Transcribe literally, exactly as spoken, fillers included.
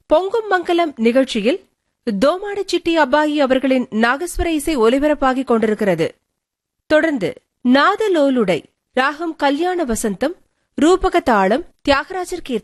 பொங்கும் மங்கலம் நிகழ்ச்சியில் தோமாட சிட்டி அப்பாயி அவர்களின் நாகஸ்வர இசை ஒலிபரப்பாகிக் கொண்டிருக்கிறது. தொடர்ந்து நாதலோலுடை ராகம் கல்யாண வசந்தம், ரூபக தாளம், தியாகராஜர் கீர்த்தனை.